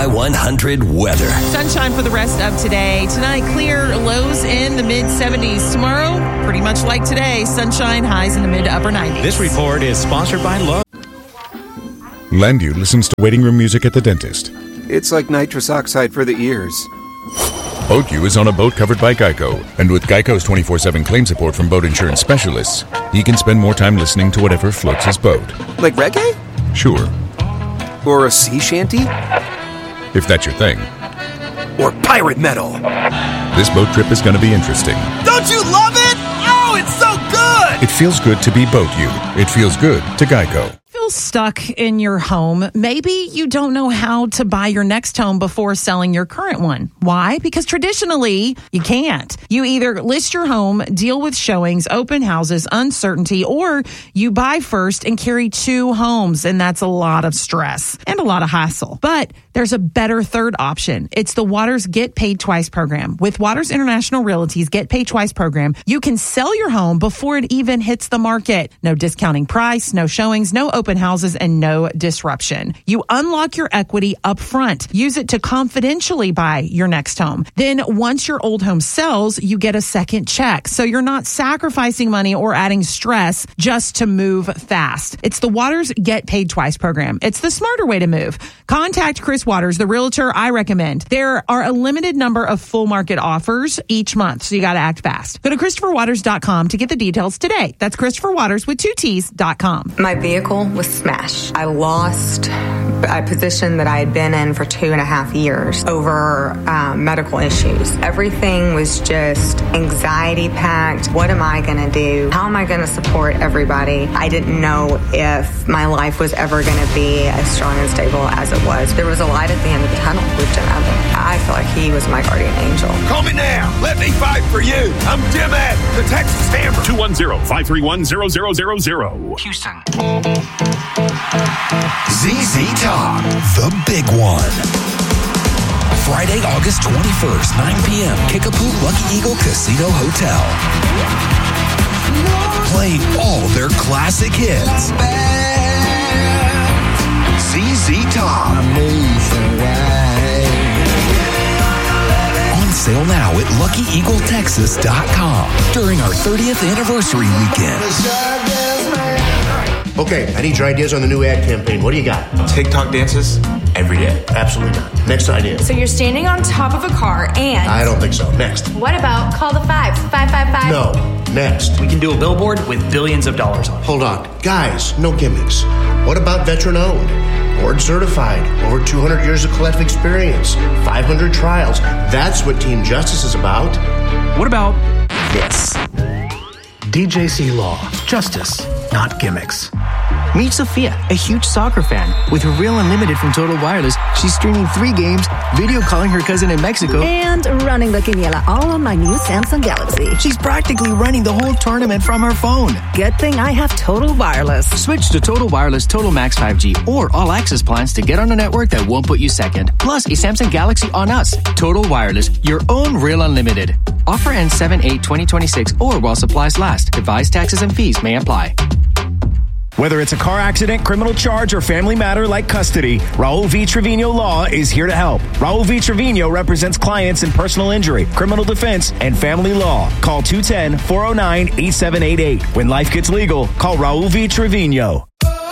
Y100 weather. Sunshine for the rest of today. Tonight, clear, lows in the mid-70s. Tomorrow, pretty much like today, sunshine, highs in the mid to upper 90s. This report is sponsored by Lowe's. Landu listens to waiting room music at the dentist. It's like nitrous oxide for the ears. Boatview is on a boat covered by Geico, and with Geico's 24/7 claim support from boat insurance specialists, he can spend more time listening to whatever floats his boat. Like reggae? Sure. Or a sea shanty? If that's your thing. Or pirate metal? This boat trip is going to be interesting. Don't you love it? Oh, it's so good! It feels good to be Boatview. It feels good to Geico. Stuck in your home. Maybe you don't know how to buy your next home before selling your current one. Why? Because traditionally, you can't. You either list your home, deal with showings, open houses, uncertainty, or you buy first and carry two homes, and that's a lot of stress and a lot of hassle. But there's a better third option. It's the Waters Get Paid Twice program. With Waters International Realty's Get Paid Twice program, you can sell your home before it even hits the market. No discounting price, no showings, no open houses, and no disruption. You unlock your equity up front. Use it to confidentially buy your next home. Then once your old home sells, you get a second check. So you're not sacrificing money or adding stress just to move fast. It's the Waters Get Paid Twice program. It's the smarter way to move. Contact Chris Waters, the realtor I recommend. There are a limited number of full market offers each month, so you got to act fast. Go to ChristopherWaters.com to get the details today. That's ChristopherWaters with 2T's.com. My vehicle was smashed. I lost a position that I had been in for 2.5 years over medical issues. Everything was just anxiety packed. What am I going to do? How am I going to support everybody? I didn't know if my life was ever going to be as strong and stable as it was. There was a light at the end of the tunnel with Jim Evans. I feel like he was my guardian angel. Call me now. Let me fight for you. I'm Jim Evans, the Texas Hammer. 210-531-0000. Houston. ZZ Top, the big one. Friday, August 21st, 9 p.m., Kickapoo Lucky Eagle Casino Hotel. Playing all their classic hits. ZZ Top. On sale now at LuckyEagleTexas.com during our 30th anniversary weekend. Okay, I need your ideas on the new ad campaign. What do you got? TikTok dances every day. Absolutely not. Next idea. So you're standing on top of a car and... I don't think so. Next. What about call the fives? 555? No. Next. We can do a billboard with billions of dollars on it. Hold on. Guys, no gimmicks. What about veteran-owned? Board certified. Over 200 years of collective experience. 500 trials. That's what Team Justice is about. What about this? DJC Law. Justice, not gimmicks. Meet Sophia, a huge soccer fan. With her Real Unlimited from Total Wireless, she's streaming 3 games, video calling her cousin in Mexico, and running the Quiniela all on my new Samsung Galaxy. She's practically running the whole tournament from her phone. Good thing I have Total Wireless. Switch to Total Wireless Total Max 5G or All Access plans to get on a network that won't put you second. Plus, a Samsung Galaxy on us. Total Wireless, your own Real Unlimited. Offer ends 7/8/2026 or while supplies last. Device taxes and fees may apply. Whether it's a car accident, criminal charge, or family matter like custody, Raul V. Trevino Law is here to help. Raul V. Trevino represents clients in personal injury, criminal defense, and family law. Call 210-409-8788. When life gets legal, call Raul V. Trevino.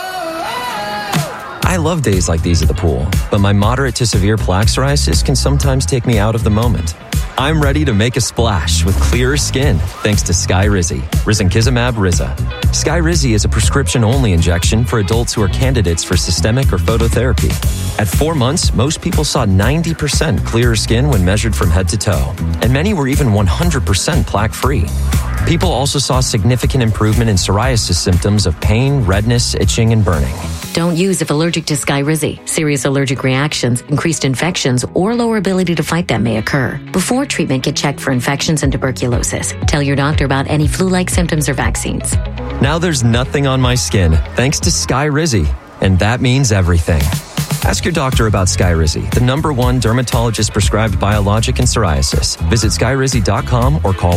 I love days like these at the pool, but my moderate to severe plaque psoriasis can sometimes take me out of the moment. I'm ready to make a splash with clearer skin thanks to Skyrizi, Risankizumab Riza. Skyrizi is a prescription-only injection for adults who are candidates for systemic or phototherapy. At 4 months, most people saw 90% clearer skin when measured from head to toe, and many were even 100% plaque-free. People also saw significant improvement in psoriasis symptoms of pain, redness, itching, and burning. Don't use if allergic to Skyrizi. Serious allergic reactions, increased infections, or lower ability to fight them may occur. Before treatment, get checked for infections and tuberculosis. Tell your doctor about any flu-like symptoms or vaccines. Now there's nothing on my skin thanks to Skyrizi, and that means everything. Ask your doctor about Skyrizi, the #1 dermatologist-prescribed biologic in psoriasis. Visit Skyrizi.com or call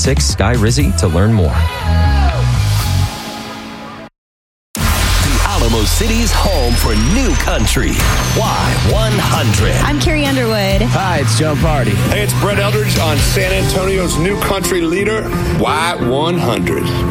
1-866-SKY-RIZZI to learn more. Oklahoma City's home for new country. Y100. I'm Carrie Underwood. Hi, it's Joe Party. Hey, it's Brett Eldridge on San Antonio's new country leader, Y100.